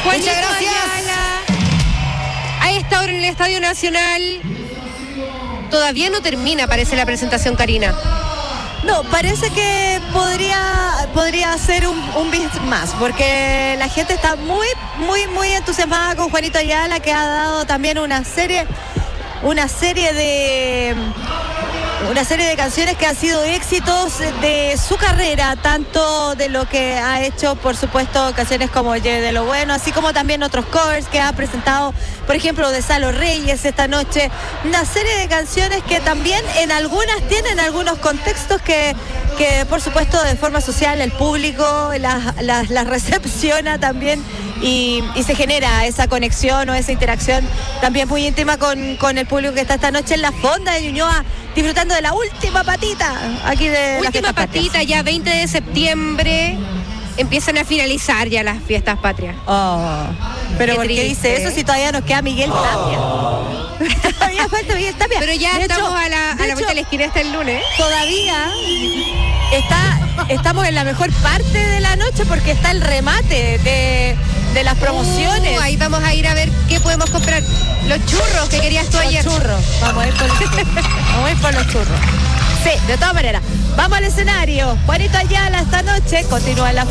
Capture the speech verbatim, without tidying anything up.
Muchas gracias. Ayala, a esta hora en el Estadio Nacional todavía no termina, parece, la presentación, Karina. No, parece que podría podría ser un, un bit más, porque la gente está muy, muy, muy entusiasmada con Juanito Ayala, que ha dado también una serie, una serie de una serie de canciones que han sido éxitos de su carrera, tanto de lo que ha hecho, por supuesto, canciones como Ye de lo Bueno, así como también otros covers que ha presentado, por ejemplo, de Salo Reyes esta noche, una serie de canciones que también en algunas tienen algunos contextos que, que por supuesto, de forma social el público las, las, las recepciona también y, y se genera esa conexión o esa interacción también muy íntima con, con el público que está esta noche en la Fonda de Ñuñoa, disfrutando de la última patita aquí de última las patita, patrias. Ya veinte de septiembre empiezan a finalizar ya las fiestas patrias. Oh, pero qué ¿por qué triste, dice eso si todavía nos queda Miguel Tapia? Todavía falta Miguel Tapia. Pero ya de estamos hecho, a la, a la vuelta de la esquina hasta el lunes. Todavía está, estamos en la mejor parte de la noche porque está el remate de, de las promociones. Uh, ahí vamos a ir a ver qué podemos comprar. Los churros que querías tú los ayer. Churros. Vamos a ir por los churros. Vamos a ir por los churros. Sí, de todas maneras. Vamos al escenario. Juanito Ayala esta noche continúa en la